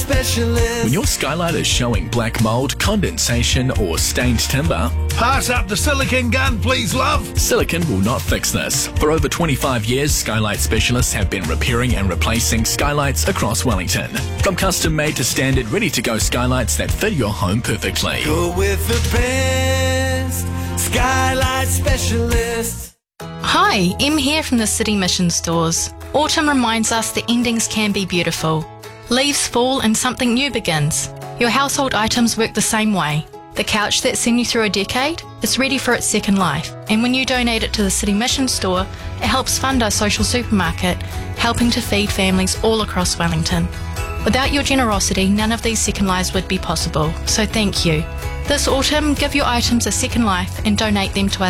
Specialist. When your skylight is showing black mould, condensation or stained timber, Pass up the silicone gun, please, love. silicone will not fix this. For over 25 years, Skylight Specialists have been repairing and replacing skylights across Wellington. From custom made to standard ready-to-go skylights that fit your home perfectly. Go with the best. Skylight Specialist. Hi, Em here from the City Mission Stores. Autumn reminds us that endings can be beautiful. Leaves fall and something new begins. Your household items work the same way. The couch that's seen you through a decade is ready for its second life, and when you donate it to the City Mission Store, it helps fund our social supermarket, helping to feed families all across Wellington. Without your generosity, none of these second lives would be possible, so thank you. This autumn, give your items a second life and donate them to